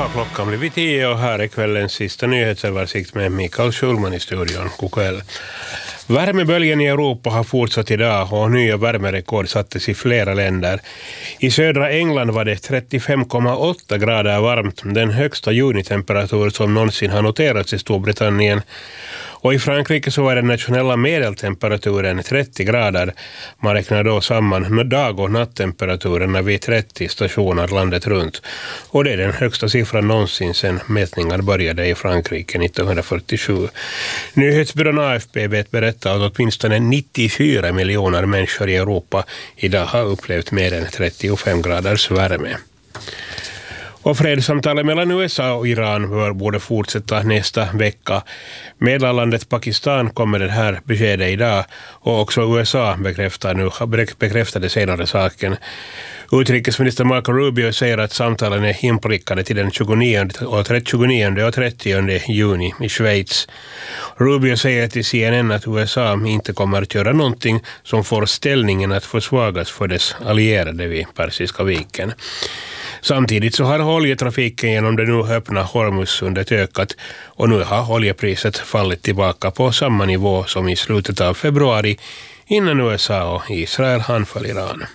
har klockan blivit 10 och här är kvällens sista nyhetsöversikt med Mikael Schulman i studion. God kväll. Värmeböljen i Europa har fortsatt idag och nya värmerekord sattes i flera länder. I södra England var det 35,8 grader varmt, den högsta junitemperatur som någonsin har noterats i Storbritannien. Och i Frankrike så var den nationella medeltemperaturen 30 grader. Man räknar då samman dag- och natttemperaturerna vid 30 stationer landet runt. Och det är den högsta siffran någonsin sedan mätningar började i Frankrike 1947. Nyhetsbyrån AFP berättar att åtminstone 94 miljoner människor i Europa idag har upplevt mer än 35 graders värme. Och fredssamtalet mellan USA och Iran borde fortsätta nästa vecka. Medlandet Pakistan kommer det här beskedet idag och också USA bekräftade senare saken. Utrikesminister Marco Rubio säger att samtalen är inprickade till den 29 och 30 juni i Schweiz. Rubio säger till CNN att USA inte kommer att göra någonting som får ställningen att försvagas för dess allierade vid Persiska viken. Samtidigt så har oljetrafiken genom det nu öppna Hormuzsundet ökat och nu har oljepriset fallit tillbaka på samma nivå som i slutet av februari innan USA och Israel anföll Iran.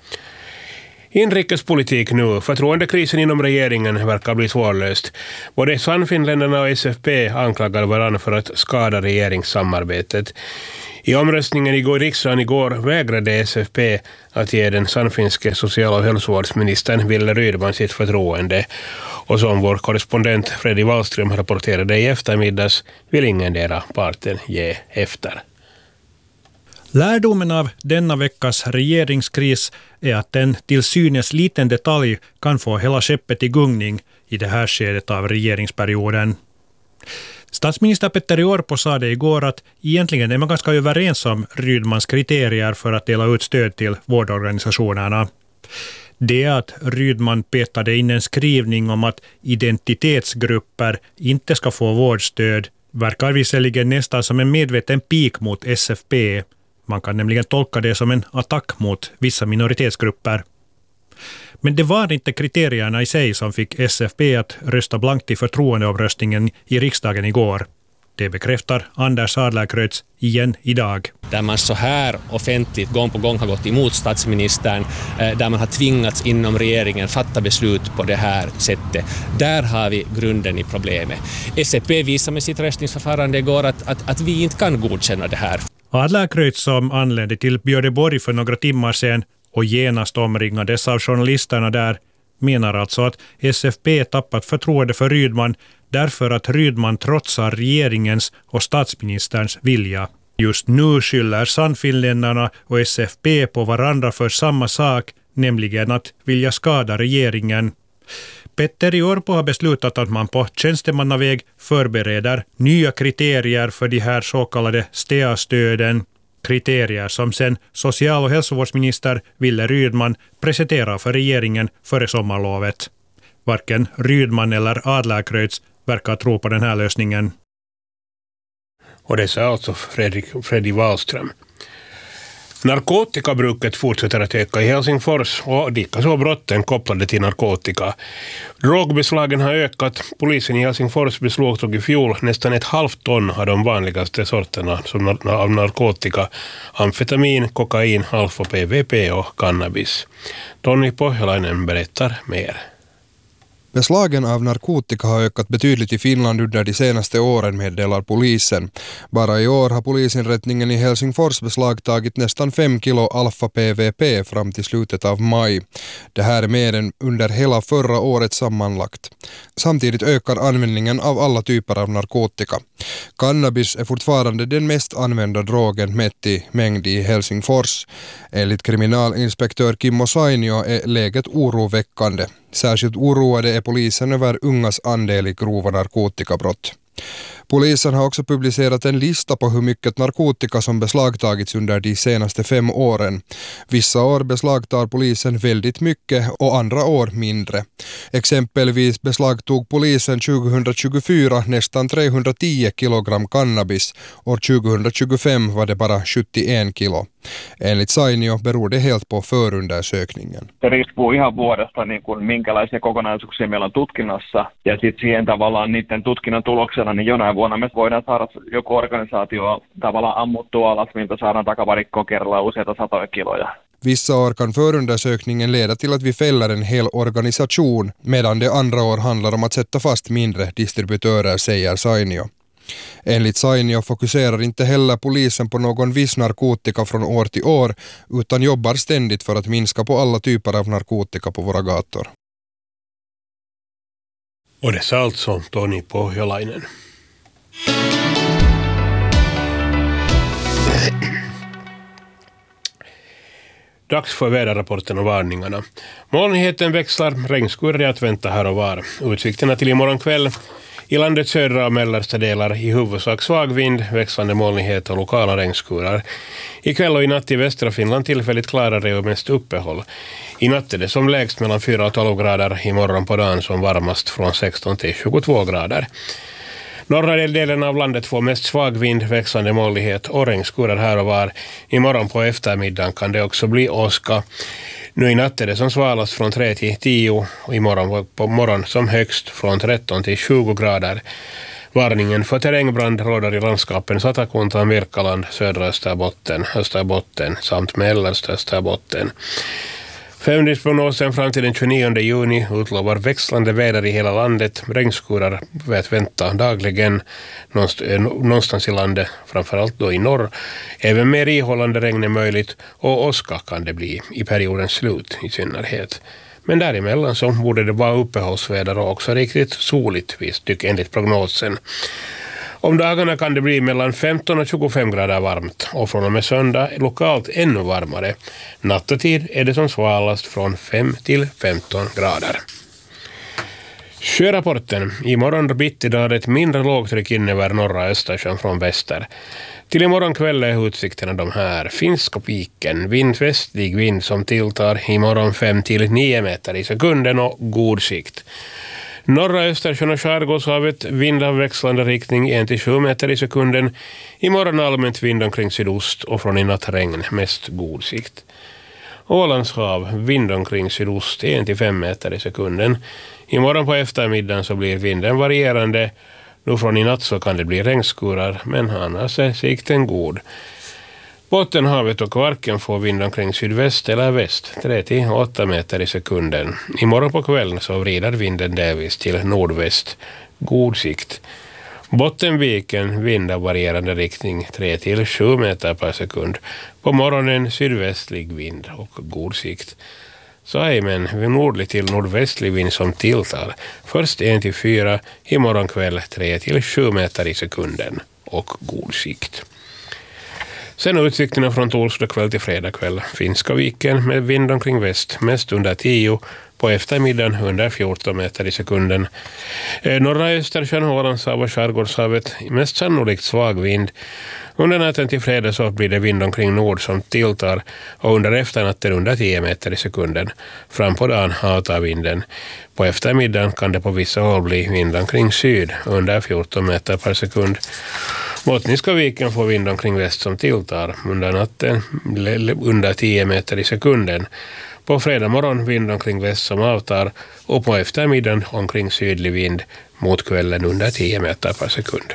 Inrikespolitik nu. Förtroendekrisen inom regeringen verkar bli svårlöst. Både Sannfinländarna och SFP anklagar varandra för att skada regeringssamarbetet. I omröstningen i riksdagen igår vägrade SFP att ge den sannfinske social- och hälsovårdsministern Wille Rydman sitt förtroende. Och som vår korrespondent Freddy Wallström rapporterade i eftermiddags vill ingendera parten ge efter. Lärdomen av denna veckas regeringskris är att en till synes liten detalj kan få hela skeppet i gungning i det här skedet av regeringsperioden. Statsminister Petteri Orpo sa det igår att egentligen är man ganska överens om Rydmans kriterier för att dela ut stöd till vårdorganisationerna. Det att Rydman petade in en skrivning om att identitetsgrupper inte ska få vårdstöd verkar visserligen nästan som en medveten pik mot SFP. Man kan nämligen tolka det som en attack mot vissa minoritetsgrupper. Men det var inte kriterierna i sig som fick SFP att rösta blankt i förtroendeomröstningen i riksdagen igår. Det bekräftar Anders Adlercreutz igen idag. Där man så här offentligt gång på gång har gått emot statsministern, där man har tvingats inom regeringen fatta beslut på det här sättet. Där har vi grunden i problemet. SFP visar med sitt röstningsförfarande igår att vi inte kan godkänna det här. Adlercreutz som anlände till Björneborg för några timmar sedan och genast omringades av journalisterna där menar alltså att SFP tappat förtroende för Rydman därför att Rydman trotsar regeringens och statsministerns vilja. Just nu skyller Sannfinländarna och SFP på varandra för samma sak, nämligen att vilja skada regeringen. Petteri Orpo har beslutat att man på tjänstemannaväg förbereder nya kriterier för de här så kallade STEA-stöden. Kriterier som sen social- och hälsovårdsminister Wille Rydman presenterar för regeringen före sommarlovet. Varken Rydman eller Adlercreutz verkar tro på den här lösningen. Och det sa alltså Freddy Wallström. Narkotikabruket fortsätter att öka i Helsingfors och likaså brotten kopplade till narkotika. Drogbeslagen har ökat. Polisen i Helsingfors beslagtog i fjol nästan 1,5 ton av de vanligaste sorterna av narkotika. Amfetamin, kokain, alfa-PVP och cannabis. Tony Pohjalainen berättar mer. Beslagen av narkotika har ökat betydligt i Finland under de senaste åren, meddelar polisen. Bara i år har polisinrättningen i Helsingfors beslagtagit nästan 5 kilo alfa-PVP fram till slutet av maj. Det här är mer än under hela förra året sammanlagt. Samtidigt ökar användningen av alla typer av narkotika. Cannabis är fortfarande den mest använda drogen mätt i mängd i Helsingfors. Enligt kriminalinspektör Kimmo Sainio är läget oroväckande. Särskilt oroade är polisen över ungas andel i grova narkotikabrott. Polisen har också publicerat en lista på hur mycket narkotika som beslagtagits under de senaste 5 åren. Vissa år beslagtar polisen väldigt mycket och andra år mindre. Exempelvis beslagtog polisen 2024 nästan 310 kilogram cannabis. År 2025 var det bara 71 kilo. Enligt Sainio beror det helt på förundersökningen. Se riippuu ihan vuodesta, niin kuin minkälaisia kokonaisuuksia meillä on tutkinnassa. Ja sitten siihen tavallaan niiden tutkinnan tuloksena, niin jonain vuonna me voidaan saada joku organisaatio tavallaan ammuttua alas, miltä saadaan takavarikkoa kerrallaan useita satoja kiloja. Vissa år kan förundersökningen leda till att vi fäller en hel organisation, medan det andra år handlar om att sätta fast mindre distributörer, säger Sainio. Enligt Sainio fokuserar inte heller polisen på någon viss narkotika från år till år, utan jobbar ständigt för att minska på alla typer av narkotika på våra gator. Och det sa alltså Toni Pohjolainen. Dags för väderrapporten och varningarna. Molnigheten växlar, regnskur är att vänta här och var. Utsikterna till imorgon kväll. I landets södra och mellersta delar i huvudsak svag vind, växlande molnighet och lokala regnskurar. Ikväll och i natt i västra Finland tillfälligt klarare och mest uppehåll. I natt är det som lägst mellan 4 och 12 grader, imorgon på dagen som varmast från 16 till 22 grader. Norra delen av landet får mest svag vind, växlande molnighet och regnskurar här och var. Imorgon på eftermiddagen kan det också bli åska. Nu i natt är det som svalast från 3 till 10 och imorgon på morgon som högst från 13 till 20 grader. Varningen för terrängbrand råder i landskapen Satakunta, Virkaland, södra Österbotten samt mellersta Österbotten. Femdygnsprognosen fram till den 29 juni utlovar växlande väder i hela landet. Regnskurar att vänta dagligen någonstans i landet, framförallt då i norr. Även mer ihållande regn är möjligt och åska kan det bli i periodens slut i synnerhet. Men däremellan så borde det vara uppehållsväder och också riktigt soligt, visst, enligt prognosen. Om dagarna kan det bli mellan 15 och 25 grader varmt och från och med söndag lokalt ännu varmare. Nattetid är det som svalast från 5 till 15 grader. Sjörapporten. Imorgon bitti idag ett mindre lågtryck in över norra Östersjön från väster. Till imorgon kväll är utsikterna de här. Finska piken, vindvästlig vind som tilltar imorgon 5 till 9 meter i sekunden och god sikt. Norra Östersjön och Skärgårdshavet vind av växlande riktning 1 till 7 meter i sekunden. Imorgon allmänt vind omkring sydost och från i natt regn, mest god sikt. Ålands hav, vind omkring sydost 1 till 5 meter i sekunden. Imorgon på eftermiddagen så blir vinden varierande. Nu från i natt så kan det bli regnskurar, men annars är sikten god. Bottenhavet och Kvarken får vind omkring sydväst eller väst, 3 till 8 meter i sekunden. Imorgon på kvällen så vrider vinden delvis till nordväst, god sikt. Bottenviken, vind av varierande riktning, 3 till 7 meter per sekund. På morgonen sydvästlig vind och god sikt. Saimen, nordlig till nordvästlig vind som tilltar. Först 1 till 4, imorgon kväll 3 till 7 meter i sekunden och god sikt. Sen utsikterna från torsdag kväll till fredag kväll. Finska viken med vind omkring väst, mest under 10, på eftermiddagen under 14 meter i sekunden. Norra Östersjön, Ålandshav och Skärgårdshavet, mest sannolikt svag vind. Under natten till fredag så blir det vind omkring nord som tilltar och under efternatten under 10 meter i sekunden. Fram på dagen avtar vinden. På eftermiddagen kan det på vissa håll bli vind omkring syd under 14 meter per sekund. Bottniska viken får vind omkring väst som tilltar under natten under 10 meter i sekunden. På fredag morgon vind omkring väst som avtar och på eftermiddagen omkring sydlig vind mot kvällen under 10 meter per sekund.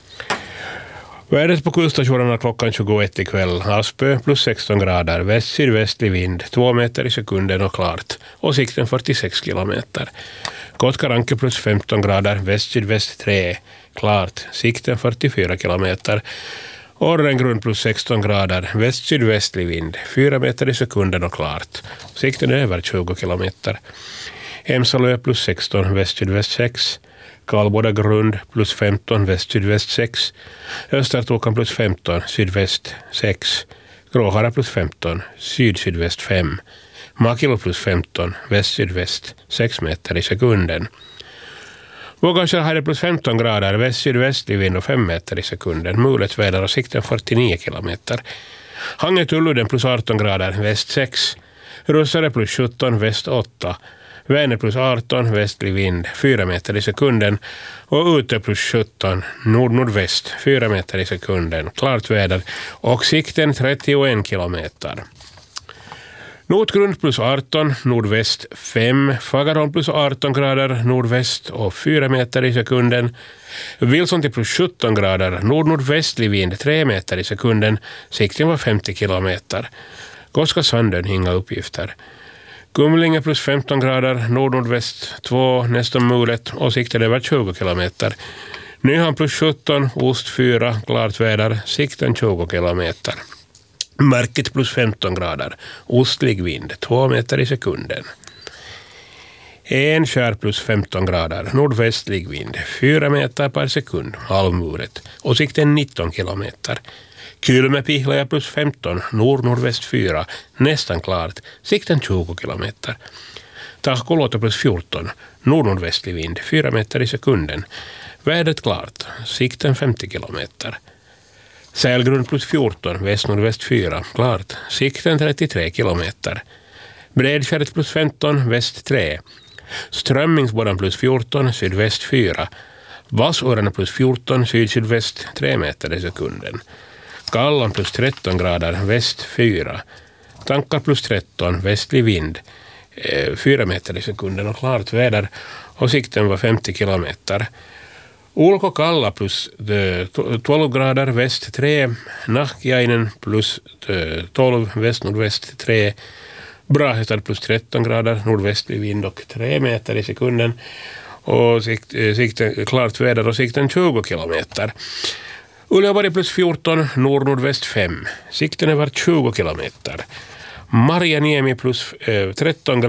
Vädret på kuststationerna klockan 21 ikväll. Aspö plus 16 grader, väst-sydvästlig vind 2 meter i sekunden och klart. Och sikten 46 kilometer. Kotkaranke plus 15 grader, väst-sydväst 3, klart. Sikten 44 kilometer. Orrengrund plus 16 grader, väst-sydvästlig vind 4 meter i sekunden och klart. Sikten är över 20 kilometer. Emsalö plus 16, väst-sydväst 6. Karlboda grund plus 15, väst-sydväst 6. Östertokan plus 15, sydväst 6. Gråhara plus 15, syd-sydväst 5. Makilo plus 15, väst-sydväst 6 meter i sekunden. Vågaskär hade plus 15 grader, väst-sydvästlig vind och 5 meter i sekunden. Mulet väder och sikten 49 kilometer. Hangö-Tulluden plus 18 grader, väst 6. Russare plus 17, väst 8. Vänern plus 18, västlig vind 4 meter i sekunden. Och ute plus 17, nord-nordväst 4 meter i sekunden. Klart väder och sikten 31 kilometer. Nordgrund plus 18, nordväst 5. Fagerholm plus 18 grader, nordväst och 4 meter i sekunden. Wilson till plus 17 grader, nord-nordvästlig vind 3 meter i sekunden. Sikten var 50 kilometer. Koskasandön, inga uppgifter. Kumlinge plus 15 grader, nord-nordväst 2, nästan mulet och sikten över 20 kilometer. Nyhamn plus 17, ost 4, klart väder, sikten 20 kilometer. Märket plus 15 grader, ostlig vind 2 meter i sekunden. Enskär plus 15 grader, nordvästlig vind 4 meter per sekund, halvmuret och sikten 19 kilometer. Kylmäpihlaja plus 15, nord-nordväst 4, nästan klart, sikten 20 kilometer. Tahkoluoto plus 14, nord-nordvästlig vind 4 meter i sekunden. Vädret klart, sikten 50 kilometer. Sälgrund plus 14, väst-nordväst 4, klart, sikten 33 kilometer. Bredskäret plus 15, väst 3. Strömmingsborren plus 14, sydväst 4. Vassårarna plus 14, syd-sydväst 3 meter i sekunden. Kallan plus 13 grader, väst 4. Tankar plus 13, västlig vind 4 meter i sekunden och klart väder och sikten var 50 kilometer. Ulko-Kalla plus 12 grader, väst 3. Nahkiainen plus 12, väst-nordväst 3. Brahestad plus 13 grader, nordvästlig vind och 3 meter i sekunden. Och sikten, klart väder och sikten 20 kilometer. Uleåborg plus 14, nord-nordväst 5. Sikten över 20 kilometer. Marjaniemi plus 13 grader.